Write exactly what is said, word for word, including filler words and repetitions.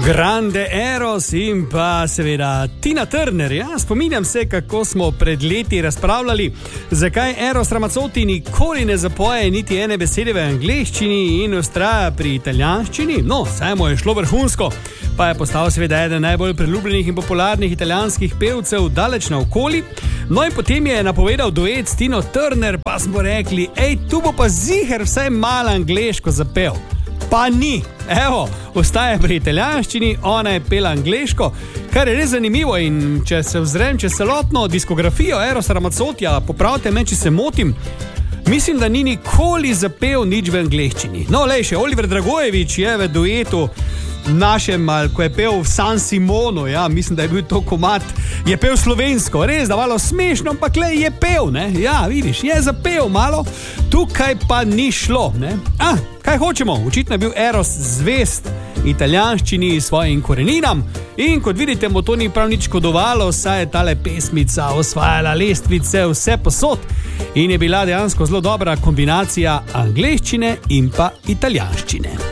Grande Eros in pa seveda Tina Turner. Ja, spominjam se, kako smo pred leti razpravljali, zakaj Eros Ramazzotti nikoli ne zapoje niti ene besede v angleščini in ustraja pri italijanščini. No, saj mu je šlo vrhunsko, pa je postal seveda eden najbolj priljubljenih in popularnih italijanskih pevcev daleč naokoli. No in potem je napovedal duet s Tino Turner, pa smo rekli, ej, tu bo pa ziher vsaj malo angleško zapel. Pa ni. Evo, ostaje pri italijanščini, ona je pela angleško, kar je res zanimivo. In če se vzrem čez celotno diskografijo Erosa Ramazzottija, popravite me, če se motim, mislim, da ni nikoli zapel nič v angleščini. No, lej, še Oliver Dragojević je v duetu našem, ko je pel v San Simonu, ja, mislim, da je bil to komad, je pel slovensko, res, da malo smešno, ampak le je pel, ne, ja, vidiš, je zapel malo, tukaj pa ni šlo, ne. Ah, kaj hočemo? Očitno je bil Eros zvest italijanščini svojim koreninam in kot vidite, mu to ni prav nič škodovalo, saj je tale pesmica osvajala lestvice vse posod in je bila dejansko zelo dobra kombinacija angleščine in pa italijanščine.